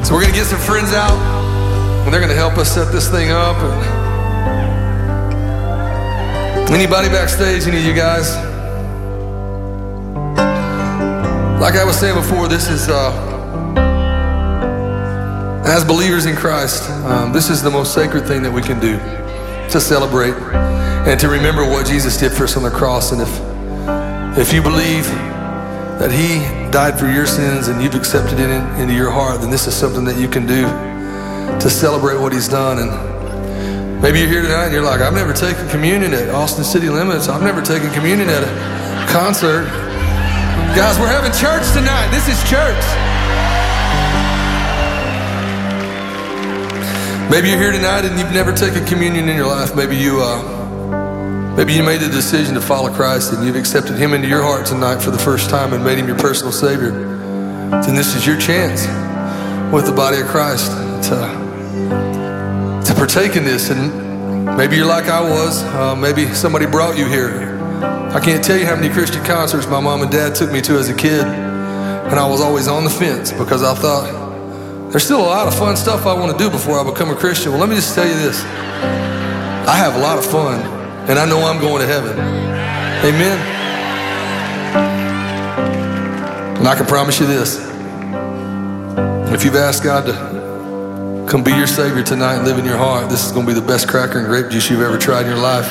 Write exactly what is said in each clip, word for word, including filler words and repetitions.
So we're going to get some friends out, and they're going to help us set this thing up. And anybody backstage, any of you guys? Like I was saying before, this is, uh, as believers in Christ, um, this is the most sacred thing that we can do, to celebrate and to remember what Jesus did for us on the cross. And if, if you believe that he died for your sins and you've accepted it in, into your heart, then this is something that you can do to celebrate what he's done. And maybe you're here tonight and you're like, I've never taken communion at Austin City Limits. I've never taken communion at a concert. Guys, we're having church tonight. This is church. Maybe you're here tonight and you've never taken communion in your life. Maybe you uh, maybe you made the decision to follow Christ and you've accepted him into your heart tonight for the first time and made him your personal Savior. Then this is your chance with the body of Christ to, to partake in this. And maybe you're like I was. Uh, maybe somebody brought you here. I can't tell you how many Christian concerts my mom and dad took me to as a kid, and I was always on the fence because I thought, there's still a lot of fun stuff I want to do before I become a Christian. Well, let me just tell you this. I have a lot of fun, and I know I'm going to heaven. Amen? And I can promise you this. If you've asked God to come be your Savior tonight and live in your heart, this is going to be the best cracker and grape juice you've ever tried in your life.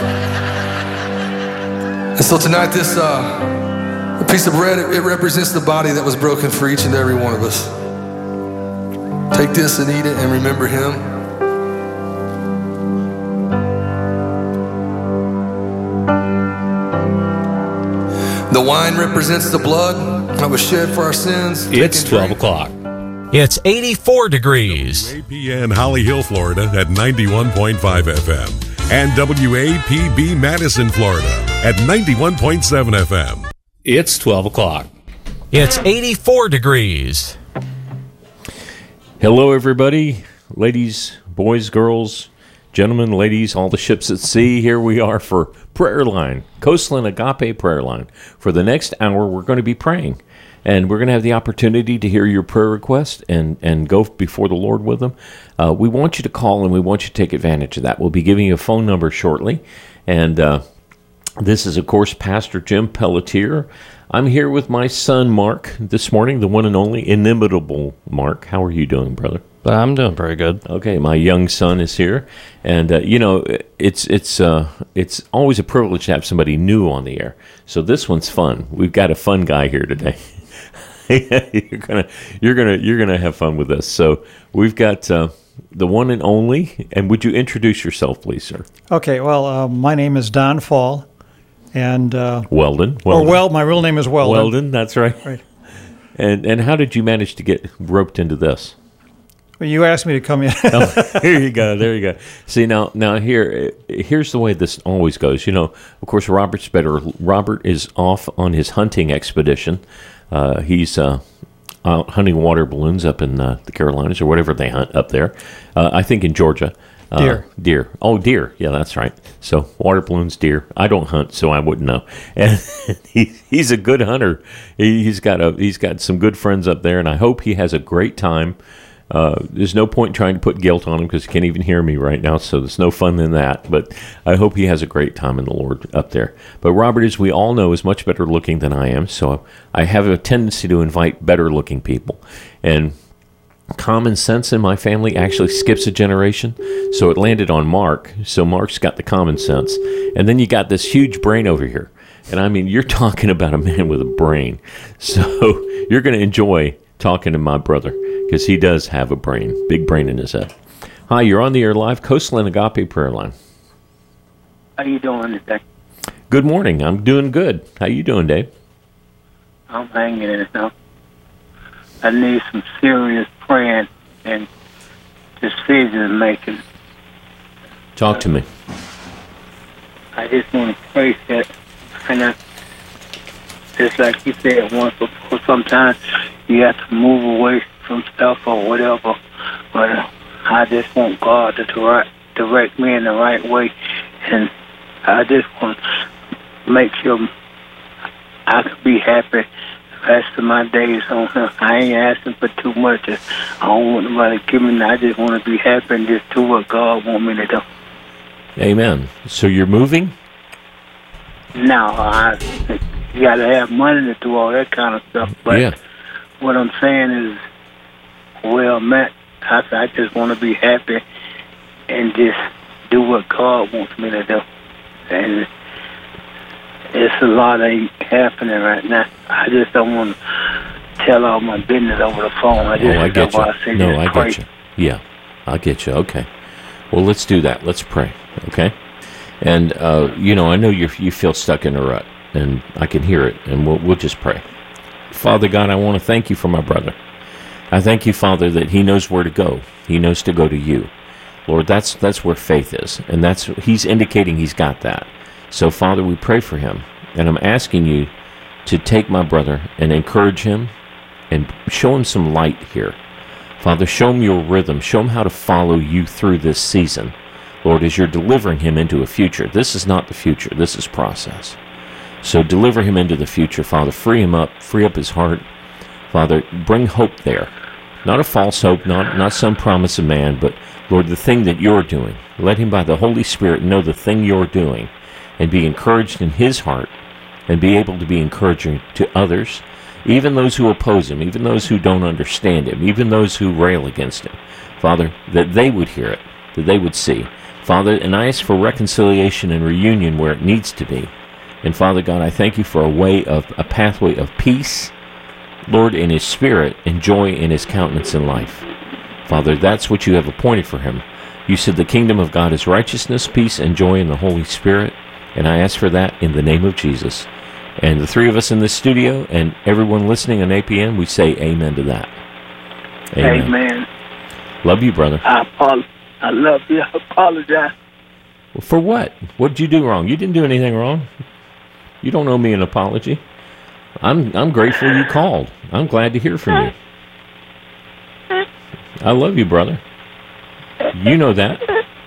And so tonight, this uh, a piece of bread, it, it represents the body that was broken for each and every one of us. Take this and eat it and remember him. The wine represents the blood that was shed for our sins. It's twelve o'clock. It's eighty-four degrees. W A P N Holly Hill, Florida at ninety-one point five F M. And W A P B Madison, Florida at ninety-one point seven F M. It's twelve o'clock. It's eighty-four degrees. Hello, everybody. Ladies, boys, girls, gentlemen, ladies, all the ships at sea. Here we are for Prayer Line, Coastland Agape Prayer Line. For the next hour, we're going to be praying. And we're going to have the opportunity to hear your prayer requests and, and go before the Lord with them. Uh, we want you to call and we want you to take advantage of that. We'll be giving you a phone number shortly. And uh, this is, of course, Pastor Jim Pelletier. I'm here with my son, Mark, this morning, the one and only inimitable Mark. How are you doing, brother? I'm doing very good. Okay, my young son is here. And, uh, you know, it's it's uh, it's always a privilege to have somebody new on the air. So this one's fun. We've got a fun guy here today. you're gonna, you're gonna, you're gonna have fun with this. So we've got uh, the one and only. And would you introduce yourself, please, sir? Okay. Well, uh, my name is Don Fall, and uh, Weldon. Weldon. Or well, my real name is Weldon. Weldon. That's right. Right. And and how did you manage to get roped into this? Well, you asked me to come in. Oh, here you go. There you go. See, now, now here, here's the way this always goes. You know, of course, Robert's better. Robert is off on his hunting expedition. Uh, he's uh, out hunting water balloons up in uh, the Carolinas or whatever they hunt up there. Uh, I think in Georgia. Uh, deer. Deer. Oh, deer. Yeah, that's right. So water balloons, deer. I don't hunt, so I wouldn't know. And he, he's a good hunter. He, he's got a he's got some good friends up there, and I hope he has a great time. Uh, there's no point trying to put guilt on him because he can't even hear me right now, so there's no fun in that. But I hope he has a great time in the Lord up there. But Robert, as we all know, is much better looking than I am, so I have a tendency to invite better looking people. And common sense in my family actually skips a generation, so it landed on Mark. So Mark's got the common sense. And then you got this huge brain over here. And I mean, you're talking about a man with a brain. So you're going to enjoy talking to my brother, because he does have a brain, big brain in his head. Hi, you're on the air live, Coastland Agape Prayer Line. How you doing today? Good morning. I'm doing good. How you doing, Dave? I'm hanging in it now. I need some serious praying and decision making. Talk to me. I just want to pray that, and I, just like you said once before, sometimes you have to move away from stuff or whatever, but uh, I just want God to direct, direct me in the right way, and I just want to make sure I can be happy rest of my days on Him. I ain't asking for too much. I don't want nobody to give me. I just want to be happy and just do what God want me to do. Amen. So you're moving? Now, I, you got to have money to do all that kind of stuff. But Yeah. what I'm saying is, well, Matt, I, I just want to be happy and just do what God wants me to do. And it's a lot ain't happening right now. I just don't want to tell all my business over the phone. I just Oh, I get you. I say No, just I pray. get you. Yeah, I get you. Okay. Well, let's do that. Let's pray. Okay. And uh, you know, I know you you feel stuck in a rut, and I can hear it. And we'll we'll just pray. Father God, I want to thank you for my brother. I thank you, Father, that he knows where to go. He knows to go to you, Lord. That's that's where faith is, and that's he's indicating he's got that. So, Father, we pray for him, and I'm asking you to take my brother and encourage him and show him some light here. Father, show him your rhythm. Show him how to follow you through this season, Lord, as you're delivering him into a future. This is not the future. This is process. So deliver him into the future, Father. Free him up. Free up his heart. Father, bring hope there. Not a false hope, not, not some promise of man, but, Lord, the thing that you're doing. Let him by the Holy Spirit know the thing you're doing and be encouraged in his heart and be able to be encouraging to others, even those who oppose him, even those who don't understand him, even those who rail against him. Father, that they would hear it, that they would see. Father, and I ask for reconciliation and reunion where it needs to be. And Father God, I thank you for a way of, a pathway of peace, Lord, in his spirit and joy in his countenance in life. Father, that's what you have appointed for him. You said the kingdom of God is righteousness, peace, and joy in the Holy Spirit. And I ask for that in the name of Jesus. And the three of us in this studio and everyone listening on A P N, we say amen to that. Amen. Amen. Love you, brother. I apologize. I love you. I apologize. Well, for what? What did you do wrong? You didn't do anything wrong. You don't owe me an apology. I'm I'm grateful you called. I'm glad to hear from you. I love you, brother. You know that.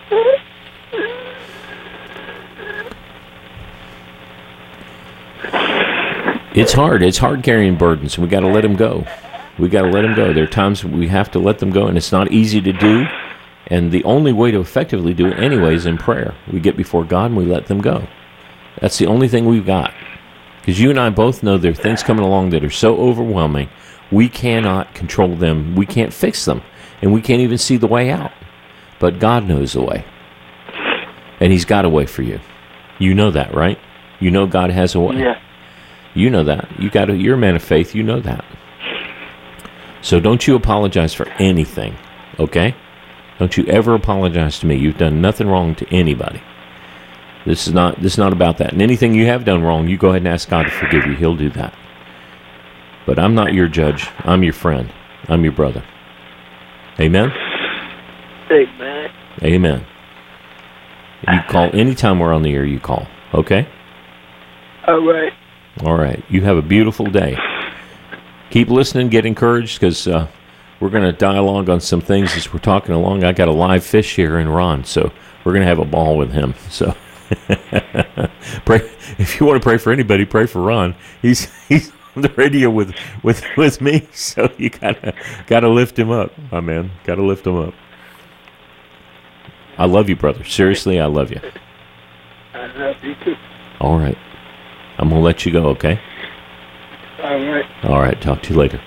It's hard. It's hard carrying burdens, and we got to let them go. We got to let them go. There are times we have to let them go, and it's not easy to do. And the only way to effectively do it anyway is in prayer. We get before God and we let them go. That's the only thing we've got. Because you and I both know there are things coming along that are so overwhelming, we cannot control them. We can't fix them. And we can't even see the way out. But God knows the way. And he's got a way for you. You know that, right? You know God has a way. Yeah. You know that. You got a, you're a man of faith. You know that. So don't you apologize for anything, okay? Don't you ever apologize to me. You've done nothing wrong to anybody. This is not this is not about that. And anything you have done wrong, you go ahead and ask God to forgive you. He'll do that. But I'm not your judge. I'm your friend. I'm your brother. Amen? Amen. Amen. You call anytime we're on the air, you call. Okay? All right. All right. You have a beautiful day. Keep listening. Get encouraged because uh, we're going to dialogue on some things as we're talking along. I got a live fish here in Ron, so we're going to have a ball with him. So pray if you want to pray for anybody, pray for Ron. He's he's on the radio with with, with me, so you gotta gotta lift him up, my man. Gotta lift him up. I love you, brother. Seriously, I love you. I love you too. All right. I'm going to let you go, okay? All right. All right. Talk to you later.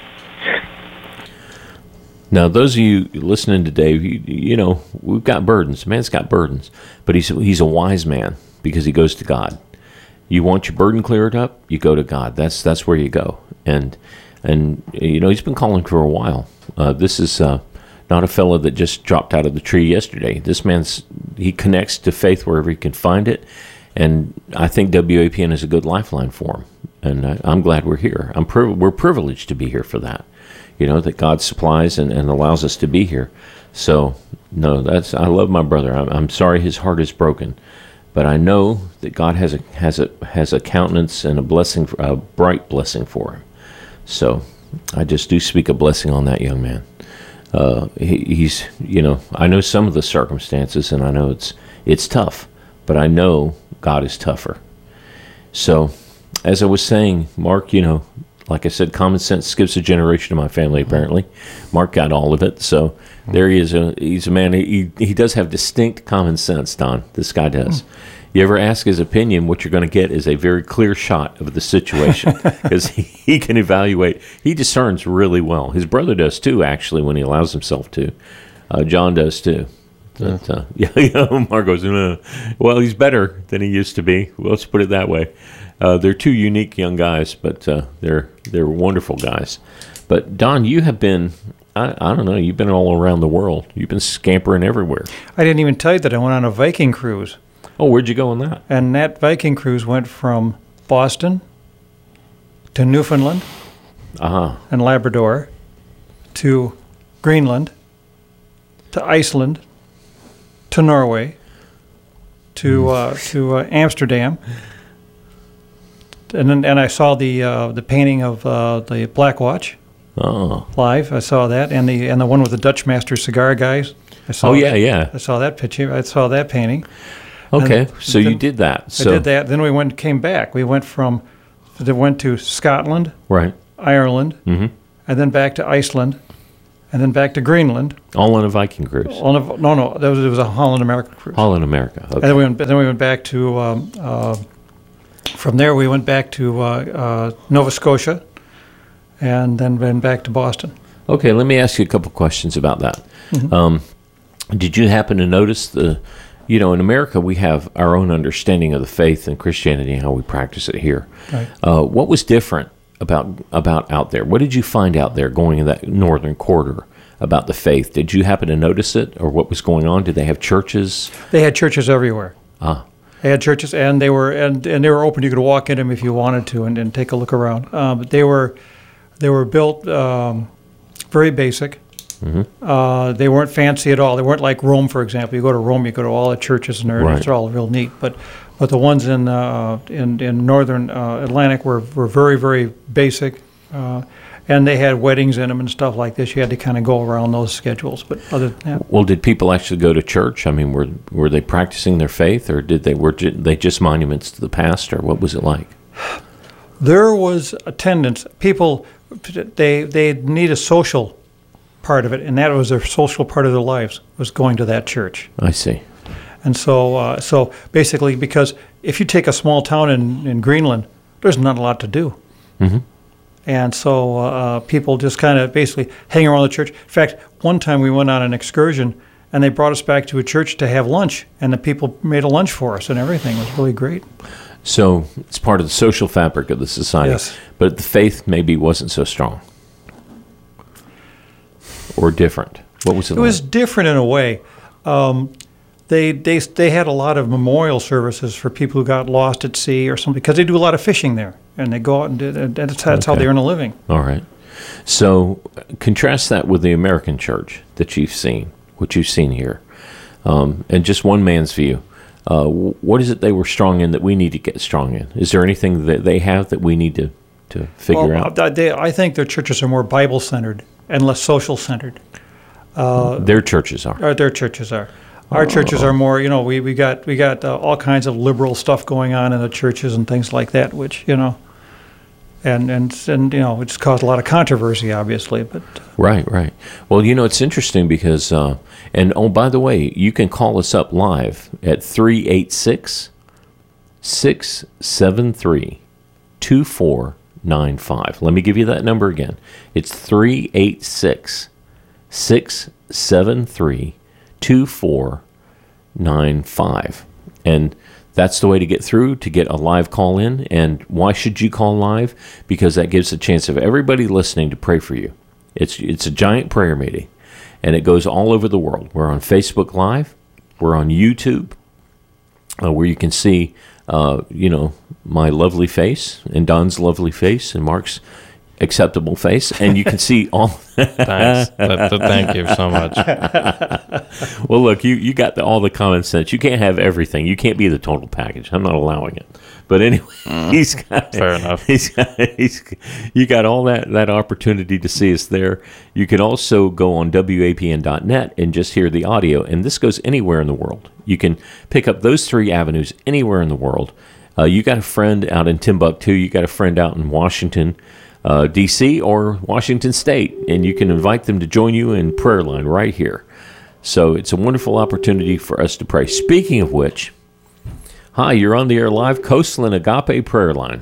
Now, those of you listening to Dave, you, you know, we've got burdens. Man's got burdens. But he's he's a wise man because he goes to God. You want your burden cleared up, you go to God. That's that's where you go. And, and you know, he's been calling for a while. Uh, this is uh, not a fellow that just dropped out of the tree yesterday. This man's, he connects to faith wherever he can find it. And I think W A P N is a good lifeline for him. And I, I'm glad we're here. I'm priv- We're privileged to be here for that. You know, that God supplies and, and allows us to be here. So, no, that's I love my brother. I'm, I'm sorry his heart is broken. But I know that God has a has a has a countenance and a blessing, for, a bright blessing for him. So I just do speak a blessing on that young man. Uh, he, he's, you know, I know some of the circumstances, and I know it's it's tough, but I know God is tougher. So, as I was saying, Mark, you know, Like I said, common sense skips a generation in my family, apparently. Mark got all of it. So there he is. A, he's a man. He, he does have distinct common sense, Don. This guy does. You ever ask his opinion, what you're going to get is a very clear shot of the situation because he, he can evaluate. He discerns really well. His brother does too, actually, when he allows himself to. Uh, John does too. But, uh, yeah, yeah, Mark goes, uh, well, he's better than he used to be. Well, let's put it that way. Uh, they're two unique young guys, but uh, they're they're wonderful guys. But Don, you have been, I, I don't know, you've been all around the world. You've been scampering everywhere. I didn't even tell you that I went on a Viking cruise. Oh, where'd you go on that? And that Viking cruise went from Boston to Newfoundland Uh-huh. and Labrador to Greenland to Iceland to Norway to uh, to uh, Amsterdam. And then and I saw the uh, the painting of uh, the Black Watch Oh. live. I saw that, and the and the one with the Dutch Master cigar guys. I saw Oh, yeah, that. yeah. I saw that picture. I saw that painting. Okay, And so you then- did that. So, I did that. Then we went came back. We went from they went to Scotland, Right. Ireland, Mm-hmm. and then back to Iceland, and then back to Greenland. All on a Viking cruise. On a, no, no, that was it was a Holland America cruise. All in America. Okay. And then we went. Then we went back to. Um, uh, from there, we went back to uh, uh, Nova Scotia, and then went back to Boston. Okay, let me ask you a couple questions about that. Mm-hmm. Um, did you happen to notice the, you know, in America we have our own understanding of the faith and Christianity and how we practice it here. Right. Uh, what was different about about out there? What did you find out there going in that northern quarter about the faith? Did you happen to notice it, or what was going on? Did they have churches? They had churches everywhere. Ah, They had churches, and they were and, and they were open. You could walk in them if you wanted to, and, and take a look around. Um, but they were they were built um, very basic. Mm-hmm. Uh, they weren't fancy at all. They weren't like Rome, for example. You go to Rome, you go to all the churches, and they're, Right. they're all real neat. But but the ones in uh, in in northern uh, Atlantic were were very very basic. Uh, and they had weddings in them and stuff like this. You had to kind of go around those schedules. But other than that, well, did people actually go to church? I mean, were were they practicing their faith, or did they were ju- they just monuments to the past, or what was it like? there was attendance. People, they they need a social part of it, and that was their social part of their lives, was going to that church. I see. And so, uh, so basically, because if you take a small town in, in Greenland, there's not a lot to do. Mm-hmm. And so uh, people just kind of basically hang around the church. In fact, one time we went on an excursion, and they brought us back to a church to have lunch, and the people made a lunch for us and everything. It was really great. So it's part of the social fabric of the society. Yes. But the faith maybe wasn't so strong. Or different. What was it It was like? different in a way. Um, they they they had a lot of memorial services for people who got lost at sea or something, because they do a lot of fishing there, and they go out and do, and that's, that's how Okay. they earn a living. All right. So uh, contrast that with the American church that you've seen, what you've seen here. Um, and just one man's view. Uh, wh- what is it they were strong in that we need to get strong in? Is there anything that they have that we need to, to figure Well, out? I- they, I think their churches are more Bible centered and less social centered. Their churches are. Or their churches are. Our churches are more, you know, we, we got we got uh, all kinds of liberal stuff going on in the churches and things like that, which, you know, and and and you know, it's caused a lot of controversy, obviously. But Right, right. Well, you know, it's interesting because, uh, and oh, by the way, you can call us up live at three eight six, six seven three, two four nine five. Let me give you that number again. It's three eight six, six seven three, two four nine five. And that's the way to get through, to get a live call in. And why should you call live? Because that gives a chance of everybody listening to pray for you. It's it's a giant prayer meeting, and it goes all over the world. We're on Facebook Live. We're on YouTube, uh, where you can see, uh, you know, my lovely face and Don's lovely face and Mark's acceptable face, and you can see all. Thanks. Th- th- Thank you so much. Well, look, you, you got the, all the common sense. You can't have everything. You can't be the total package. I'm not allowing it. But anyway, he's got Fair enough. He's got, he's, you got all that, that opportunity to see us there. You can also go on W A P N dot net and just hear the audio, and this goes anywhere in the world. You can pick up those three avenues anywhere in the world. Uh, you got a friend out in Timbuktu. You got a friend out in Washington. uh, D C or Washington State, and you can invite them to join you in prayer line right here. So it's a wonderful opportunity for us to pray. Speaking of which, hi, you're on the air live, Coastland Agape Prayer Line.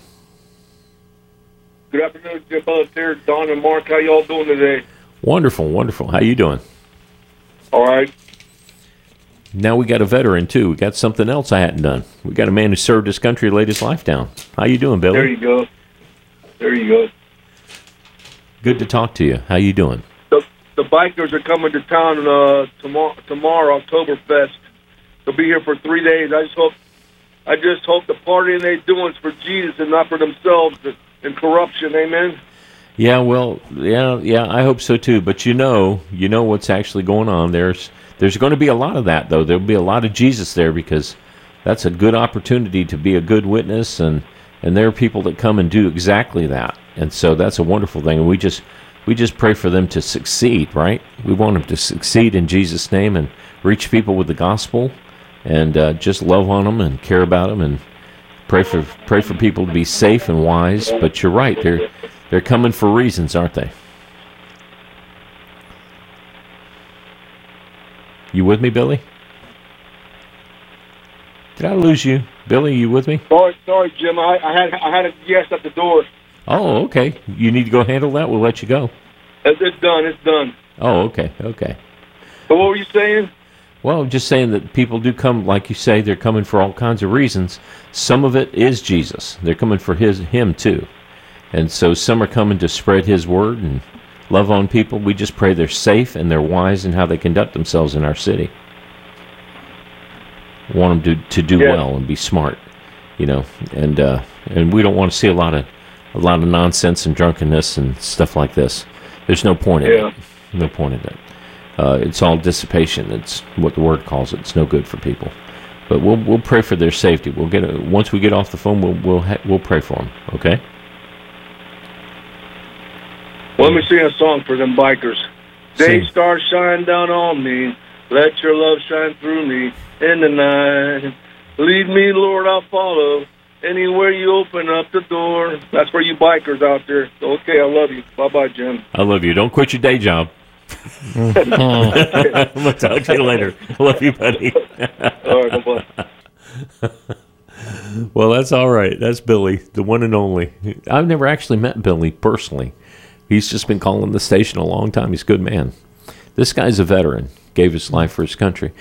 Good afternoon, Jim Butler, Don and Mark. How y'all doing today? Wonderful, wonderful. How you doing? All right. Now we got a veteran, too. We got something else I hadn't done. We got a man who served his country, laid his life down. How you doing, Billy? There you go. There you go. Good to talk to you. How you doing? The, the bikers are coming to town uh, tomorrow, tomorrow, Oktoberfest. They'll be here for three days. I just hope, I just hope the partying they doing is for Jesus and not for themselves and corruption. Amen. Yeah, well, yeah, yeah. I hope so too. But you know, you know what's actually going on. There's, there's going to be a lot of that, though. There'll be a lot of Jesus there because that's a good opportunity to be a good witness, and and there are people that come and do exactly that. And so that's a wonderful thing. And we just, we just pray for them to succeed, right? We want them to succeed in Jesus' name and reach people with the gospel, and uh, just love on them and care about them and pray for pray for people to be safe and wise. But you're right, they're they're coming for reasons, aren't they? You with me, Billy? Did I lose you, Billy? You with me? Sorry, sorry, Jim. I, I had I had a guest at the door. Oh, okay. You need to go handle that. We'll let you go. It's, it's done. It's done. Oh, okay, okay. So what were you saying? Well, I'm just saying that people do come, like you say, they're coming for all kinds of reasons. Some of it is Jesus. They're coming for his him too. And so some are coming to spread his word and love on people. We just pray they're safe and they're wise in how they conduct themselves in our city. We want them to, to do yeah. well and be smart, you know. And uh, and we don't want to see a lot of a lot of nonsense and drunkenness and stuff like this. There's no point in yeah. it. No point in it. Uh, it's all dissipation. It's what the word calls it. It's no good for people. But we'll we'll pray for their safety. We'll get a, once we get off the phone, we'll we'll ha- we'll pray for them. Okay. Well, let me sing a song for them bikers. Day Sing. star shine down on me. Let your love shine through me in the night. Lead me, Lord, I'll follow. Anywhere you open up the door. That's for you bikers out there. Okay, I love you. Bye-bye, Jim. I love you. Don't quit your day job. I'm gonna talk to you later. Love you, buddy. All right, bye-bye. Well, that's all right. That's Billy, the one and only. I've never actually met Billy personally. He's just been calling the station a long time. He's a good man. This guy's a veteran. Gave his life for his country.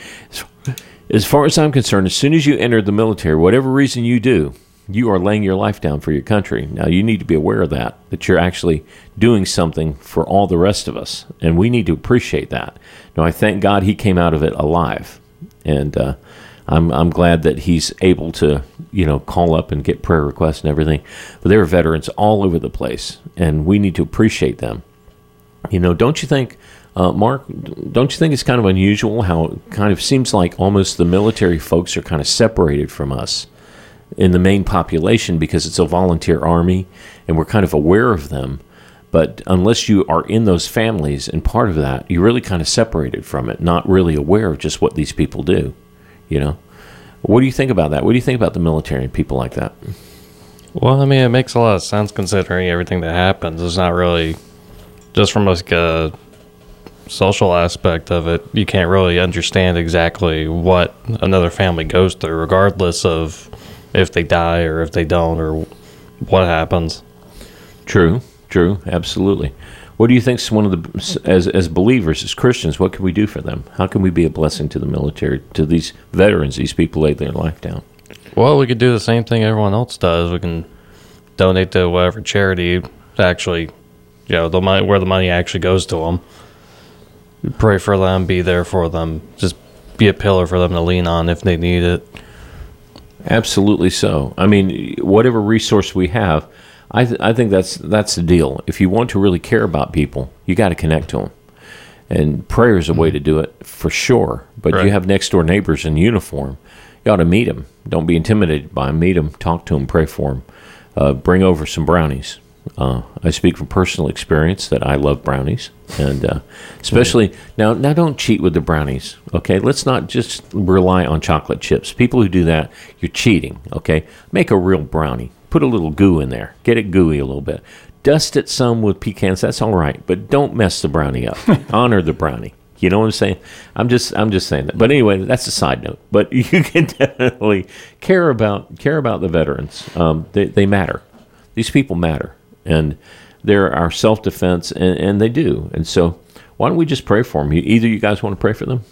As far as I'm concerned, as soon as you enter the military, whatever reason you do, you are laying your life down for your country. Now, you need to be aware of that, that you're actually doing something for all the rest of us, and we need to appreciate that. Now, I thank God he came out of it alive, and uh, I'm I'm glad that he's able to, you know, call up and get prayer requests and everything. But there are veterans all over the place, and we need to appreciate them. You know, don't you think, uh, Mark, don't you think it's kind of unusual how it kind of seems like almost the military folks are kind of separated from us in the main population because it's a volunteer army and we're kind of aware of them. But unless you are in those families and part of that, you're really kind of separated from it, not really aware of just what these people do, you know? What do you think about that? What do you think about the military and people like that? Well, I mean, it makes a lot of sense considering everything that happens. It's not really, just from like a social aspect of it, you can't really understand exactly what another family goes through, regardless of if they die or if they don't or what happens. True, true, absolutely. What do you think is one of the, as as believers, as Christians, what can we do for them? How can we be a blessing to the military, to these veterans, these people laid their life down? Well, we could do the same thing everyone else does. We can donate to whatever charity actually, you know, the money, where the money actually goes to them. Pray for them, be there for them, just be a pillar for them to lean on if they need it. Absolutely so. I mean, whatever resource we have, I th- I think that's that's the deal. If you want to really care about people, you got to connect to them, and prayer is a way to do it for sure. But Right. you have next door neighbors in uniform, you ought to meet them. Don't be intimidated by them. Meet them, talk to them, pray for them. Uh, bring over some brownies. Uh, I speak from personal experience that I love brownies, and uh, especially now. Now, don't cheat with the brownies, okay? Let's not just rely on chocolate chips. People who do that, you're cheating, okay? Make a real brownie. Put a little goo in there. Get it gooey a little bit. dust it some with pecans. That's all right, but don't mess the brownie up. Honor the brownie. You know what I'm saying? I'm just I'm just saying that. But anyway, that's a side note. But you can definitely care about care about the veterans. Um, they they matter. These people matter, and they're our self-defense, and, and they do. And so, why don't we just pray for them? Either you guys want to pray for them?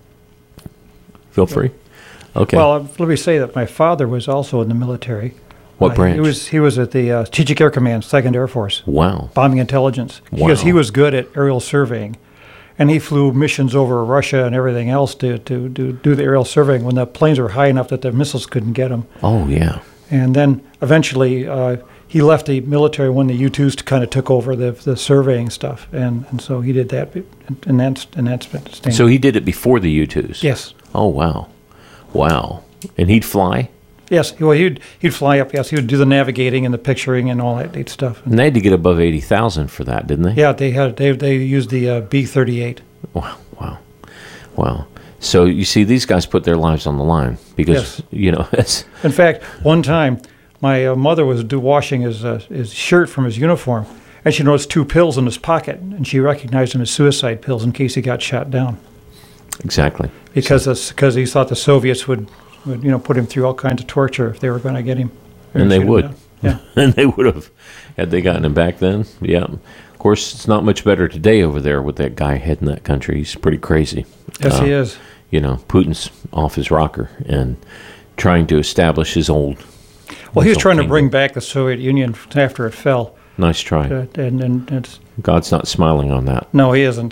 Feel free. Okay. Well, let me say that my father was also in the military. What Uh, branch? He was he was at the uh, Strategic Air Command, Second Air Force, Wow. bombing intelligence, because he Wow. was good at aerial surveying, and he flew missions over Russia and everything else to to, to do the aerial surveying when the planes were high enough that the missiles couldn't get them. Oh yeah. And then eventually uh, he left the military when the U twos kind of took over the the surveying stuff, and, and so he did that, and that's and that's been So he did it before the U twos. yes. Oh wow, wow. And he'd fly. Yes, well, he'd he'd fly up. Yes, he would do the navigating and the picturing and all that neat stuff. And they had to get above eighty thousand for that, didn't they? Yeah, they had they they used the uh, B thirty-eight. Wow, wow, wow. So you see, these guys put their lives on the line because Yes. you know it's In fact, one time my uh, mother was do washing his uh, his shirt from his uniform, and she noticed two pills in his pocket, and she recognized them as suicide pills in case he got shot down, exactly. because because he thought the Soviets would, would you know put him through all kinds of torture if they were going to get him. And they shoot him would. down. Yeah. And they would have had they gotten him back then. Yeah. Of course, it's not much better today over there with that guy heading that country. He's pretty crazy. Yes, Uh, he is. You know, Putin's off his rocker and trying to establish his old. Well, he was his old trying to kingdom. bring back the Soviet Union after it fell, Nice try. uh, and and it's God's not smiling on that. no, he isn't.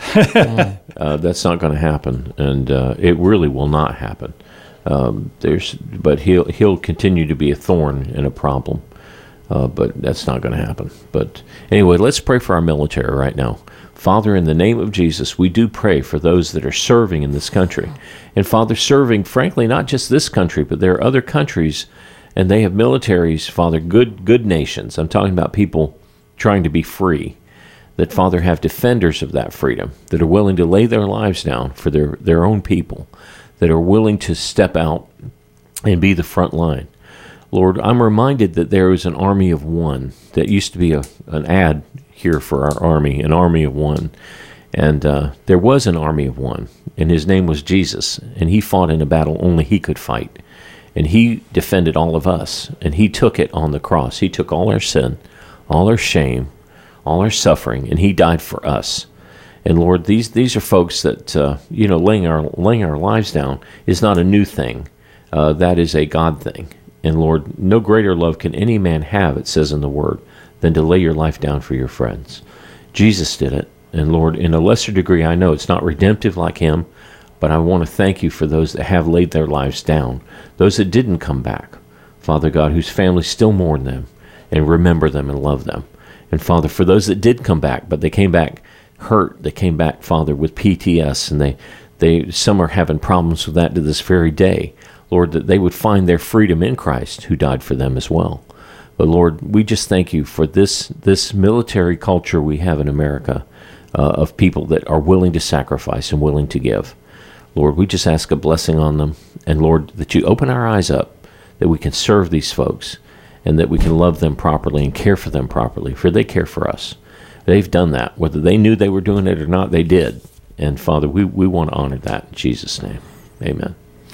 Uh, that's not going to happen, and uh, it really will not happen. Um, there's, but he'll he'll continue to be a thorn and a problem. Uh, but that's not going to happen. But anyway, let's pray for our military right now. Father, in the name of Jesus, we do pray for those that are serving in this country. And Father, serving, frankly, not just this country, but there are other countries, and they have militaries, Father, good good nations. I'm talking about people trying to be free, that, Father, have defenders of that freedom, that are willing to lay their lives down for their, their own people, that are willing to step out and be the front line. Lord, I'm reminded that there is an army of one. That used to be a an ad here for our army, an army of one. And uh, there was an army of one, and his name was Jesus, and he fought in a battle only he could fight. And he defended all of us, and he took it on the cross. He took all our sin, all our shame, all our suffering, and he died for us. And Lord, these these are folks that, uh, you know, laying our, laying our lives down is not a new thing. Uh, that is a God thing. And Lord, no greater love can any man have, it says in the Word, than to lay your life down for your friends. Jesus did it. And Lord, in a lesser degree, I know it's not redemptive like him, but I want to thank you for those that have laid their lives down, those that didn't come back, Father God, whose families still mourn them and remember them and love them. And Father, for those that did come back, but they came back hurt, they came back, Father, with P T S, and they, they some are having problems with that to this very day. Lord, that they would find their freedom in Christ, who died for them as well. But Lord, we just thank you for this this military culture we have in America, uh, of people that are willing to sacrifice and willing to give. Lord, we just ask a blessing on them. And Lord, that you open our eyes up, that we can serve these folks, and that we can love them properly and care for them properly, for they care for us. They've done that. Whether they knew they were doing it or not, they did. And Father, we, we want to honor that in Jesus' name. Amen.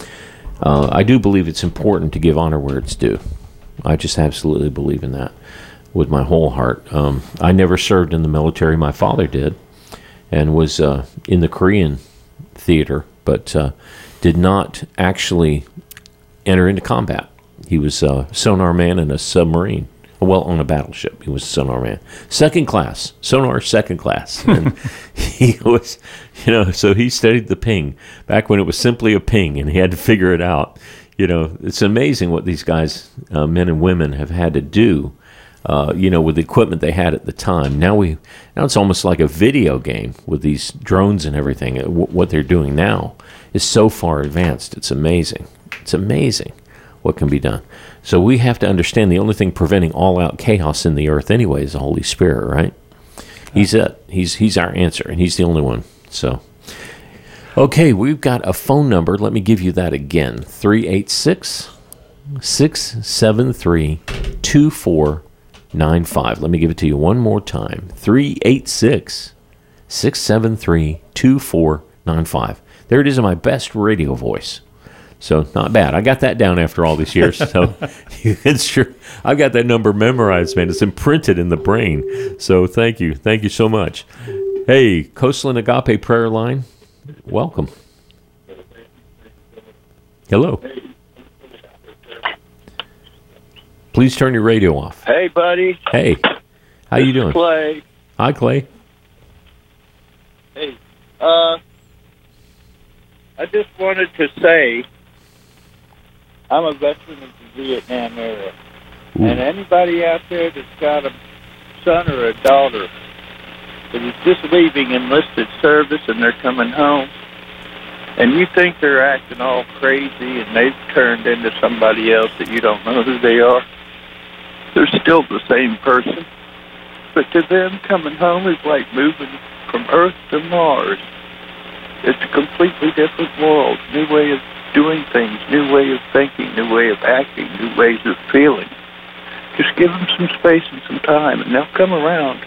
Uh, I do believe it's important to give honor where it's due. I just absolutely believe in that with my whole heart. Um, I never served in the military. My father did, and was uh, in the Korean theater, but uh, did not actually enter into combat. He was a sonar man in a submarine. Well, on a battleship. He was a sonar man. Second class. Sonar second class. And he was, you know, so he studied the ping back when it was simply a ping, and he had to figure it out. You know, it's amazing what these guys, uh, men and women, have had to do, uh, you know, with the equipment they had at the time. Now we, now it's almost like a video game with these drones and everything. W- what they're doing now is so far advanced. It's amazing. It's amazing what can be done. So we have to understand the only thing preventing all-out chaos in the earth anyway is the Holy Spirit, right? He's it. He's he's our answer, and he's the only one. So, okay, we've got a phone number. Let me give you that again. three eight six, six seven three, two four nine five. Let me give it to you one more time. three eight six, six seven three, two four nine five. There it is in my best radio voice. So not bad. I got that down after all these years. So it's sure I've got that number memorized, man. It's imprinted in the brain. So thank you. Thank you so much. Hey, Coastland Agape Prayer Line, welcome. Hello. Please turn your radio off. Hey, buddy. Hey, how This you is doing? Clay. Hi, Clay. Hey, uh, I just wanted to say I'm a veteran of the Vietnam era. Ooh. And anybody out there that's got a son or a daughter that is just leaving enlisted service and they're coming home, and you think they're acting all crazy and they've turned into somebody else that you don't know who they are, they're still the same person. But to them, coming home is like moving from Earth to Mars. It's a completely different world, new way of doing things, new way of thinking, new way of acting, new ways of feeling. Just give them some space and some time, and they'll come around.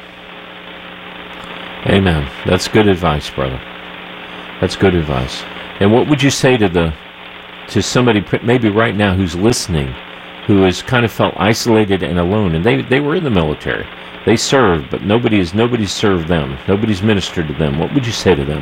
Amen. That's good advice, brother. That's good advice. And what would you say to the to somebody maybe right now who's listening, who has kind of felt isolated and alone, and they they were in the military, they served, but nobody's nobody's served them, nobody's ministered to them. What would you say to them?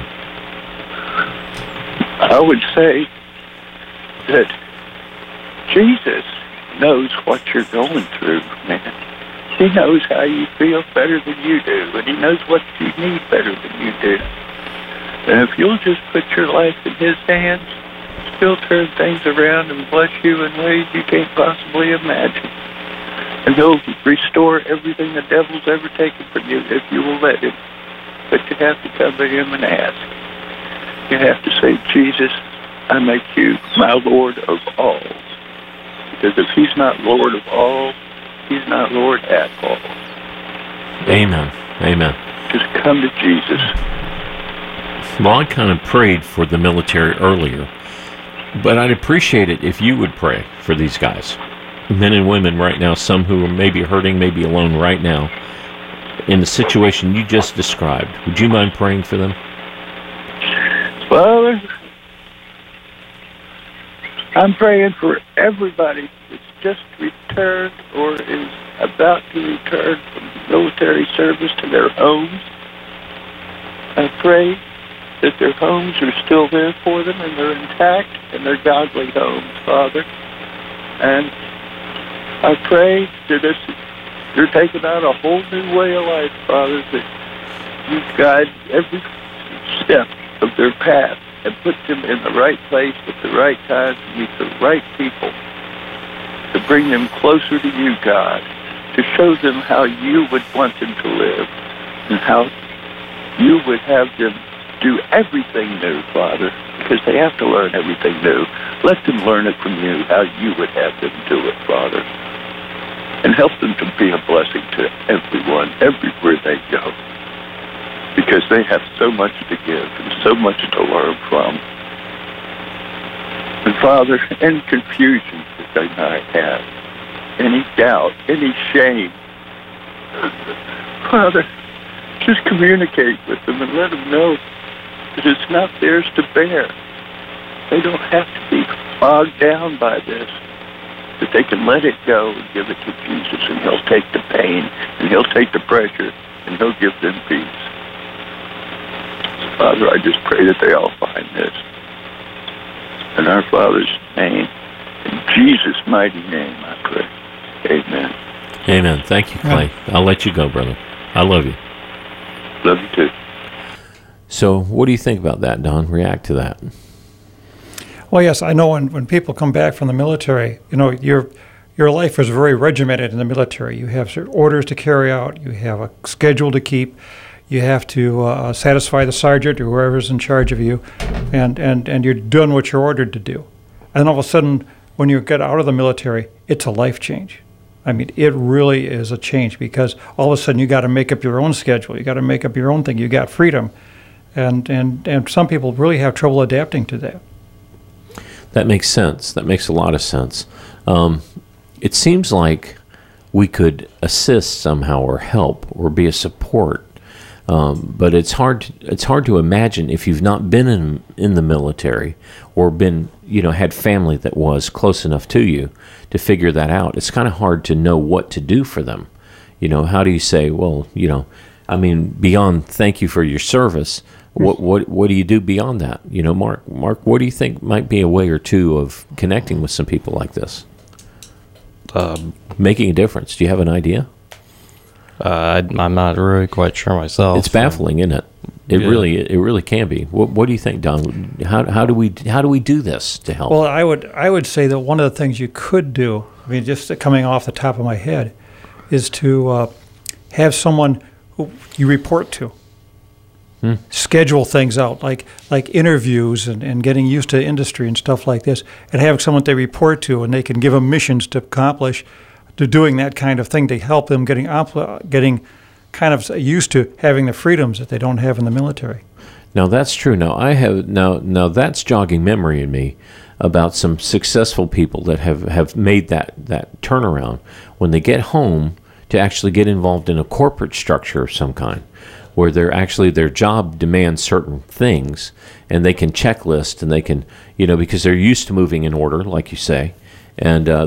I would say that Jesus knows what you're going through, man. He knows how you feel better than you do, and he knows what you need better than you do. And if you'll just put your life in his hands, he'll turn things around and bless you in ways you can't possibly imagine. And he'll restore everything the devil's ever taken from you if you will let him. But you have to come to him and ask. You have to say, Jesus, I make you my Lord of all. Because if he's not Lord of all, he's not Lord at all. Amen. Amen. Just come to Jesus. Well, I kind of prayed for the military earlier, but I'd appreciate it if you would pray for these guys, men and women right now, some who are maybe hurting, maybe alone right now, in the situation you just described. Would you mind praying for them? Father, I'm praying for everybody that's just returned or is about to return from military service to their homes. I pray that their homes are still there for them and they're intact and they're godly homes, Father. And I pray that this, you're taking out a whole new way of life, Father, that you guide every step of their path and put them in the right place at the right time to meet the right people, to bring them closer to you, God, to show them how you would want them to live and how you would have them do everything new, Father, because they have to learn everything new. Let them learn it from you, how you would have them do it, Father. And help them to be a blessing to everyone, everywhere they go. Because they have so much to give and so much to learn from. And Father, any confusion that they might have, any doubt, any shame, Father, just communicate with them and let them know that it's not theirs to bear. They don't have to be bogged down by this, that they can let it go and give it to Jesus, and he'll take the pain, and he'll take the pressure, and he'll give them peace. So, Father, I just pray that they all find this. In our Father's name, in Jesus' mighty name, I pray. Amen. Amen. Thank you, Clay. I'll let you go, brother. I love you. Love you too. So what do you think about that, Don? React to that. Well, yes, I know when, when people come back from the military, you know, your your life is very regimented in the military. You have certain orders to carry out. You have a schedule to keep. You have to uh, satisfy the sergeant or whoever's in charge of you, and, and, and you're doing what you're ordered to do. And all of a sudden, when you get out of the military, it's a life change. I mean, it really is a change because all of a sudden you got to make up your own schedule. You got to make up your own thing. You got freedom. And, and, and some people really have trouble adapting to that. That makes sense. That makes a lot of sense. Um, it seems like we could assist somehow or help or be a support. Um, but it's hard. To, it's hard to imagine if you've not been in in the military or been, you know, had family that was close enough to you to figure that out. It's kind of hard to know what to do for them. You know, how do you say, well, you know, I mean, beyond thank you for your service, what what what do you do beyond that? You know, Mark, Mark, what do you think might be a way or two of connecting with some people like this, um, making a difference? Do you have an idea? Uh, I, I'm not really quite sure myself. It's baffling, isn't it? It Yeah. really, it really can be. What, what do you think, Don? How, how do we, how do we do this to help? Well, I would I would say that one of the things you could do, I mean, just coming off the top of my head, is to uh, have someone who you report to. Hmm. Schedule things out, like like interviews and, and getting used to industry and stuff like this, and have someone they report to, and they can give them missions to accomplish, to doing that kind of thing to help them getting op- getting kind of used to having the freedoms that they don't have in the military. Now that's true. Now I have now now that's jogging memory in me about some successful people that have, have made that, that turnaround when they get home to actually get involved in a corporate structure of some kind, where they're actually their job demands certain things, and they can checklist and they can, you know, because they're used to moving in order, like you say, and uh,